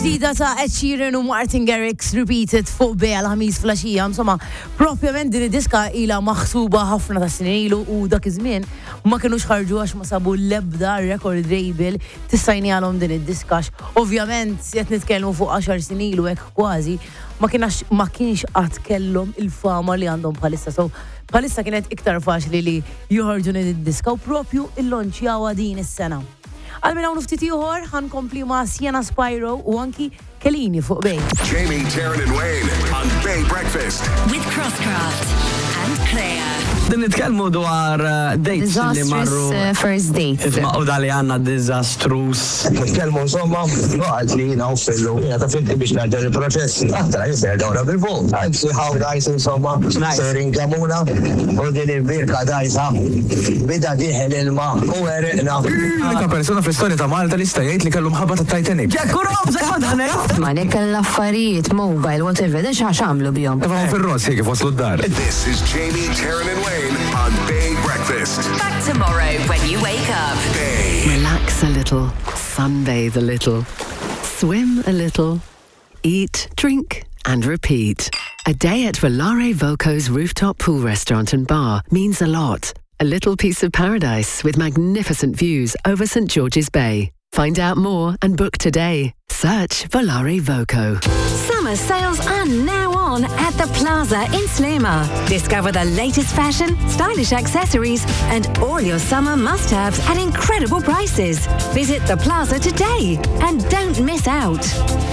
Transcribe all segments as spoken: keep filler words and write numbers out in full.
ġdida ta' Ed Sheeran u Martin Garrix repeated fuq bejja l-ħamis flaxija. Insomma, propjament din id-diska ila maħsuba ħafna ta' snin ilu u dak iż-żmien ma kinux ħarġu għax ma sabu l-ebda record label tissajni għalhom din id-diska. Ovvjament qed nitkellmu fuq għaxar snin ilu hekk kważi ma kienax ma kienx qatt kellhom il-fama li għandhom bħalissa. So bħalissa kienet iktar faċli li joħorġu din id-diska u propju il-lonċjawa din is-sena. Għalmina unu ftiti uħor, ħan kompli ma' Sienna Spyro u anki Kellini fuq Bay. Jamie, Taryn and Wayne on Bay Breakfast. With Crosscraft and Claire. Din nitkellmu dwar dates li marru. Disastrous first date. Ismaqu dali għanna disastrous. Nitkellmu insomma, għalt li jina u fillu. Jina ta' finti biex naġġar il-proċess. Għatra jisir dawra bil-vol. Għajbsi ħaw dajs insomma, serin kamuna, u din il-birka dajsa. Bida diħel il-ma, u għeriqna. Unika persona fl-istoria ta' Malta li sta jgħid li kellu mħabba ta' Titanic. Ġekkurom, zekmadħana. Ma nek l-affarijiet, mobile, whatever, din xax għamlu bjom. Evaw fil-rossi kif waslu d-dar. This is Jamie, Taryn and Wayne on Bay Breakfast. Back tomorrow when you wake up. Bay. Relax a little, sunbathe a little, swim a little, eat, drink and repeat. A day at Volare Voco's rooftop pool restaurant and bar means a lot. A little piece of paradise with magnificent views over Saint George's Bay. Find out more and book today. Search Volare Voco. Summer sales are now on at the Plaza in Sliema. Discover the latest fashion, stylish accessories, and all your summer must-haves at incredible prices. Visit the Plaza today and don't miss out.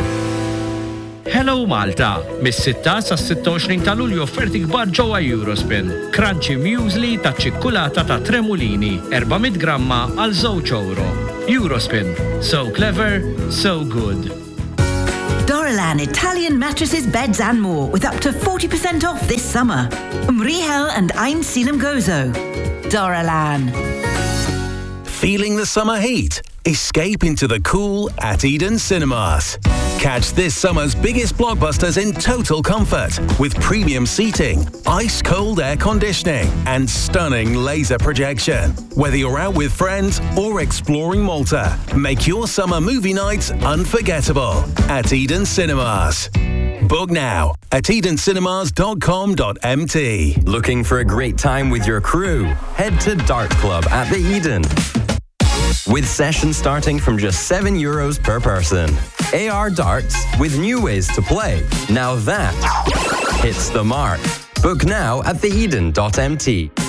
Hello Malta! Mis-sitta sa' sitta u għoxrin ta' Lulju offerti kbar ġewwa Eurospin. Crunchy muesli ta' ċikkulata ta' Tremolini, erba'miet gramma għal żewġ euro. Eurospin. So clever, so good. Doralan Italian mattresses, beds and more with up to forty percent off this summer. Umrihel and Ein Selim Gozo. Doralan. Feeling the summer heat? Escape into the cool at Eden Cinemas. Catch this summer's biggest blockbusters in total comfort with premium seating, ice-cold air conditioning and stunning laser projection. Whether you're out with friends or exploring Malta, make your summer movie nights unforgettable at Eden Cinemas. Book now at eden cinemas dot com dot m t. Looking for a great time with your crew? Head to Dart Club at the Eden. With sessions starting from just seven euros per person. A R darts with new ways to play. Now that hits the mark. Book now at the eden dot m t.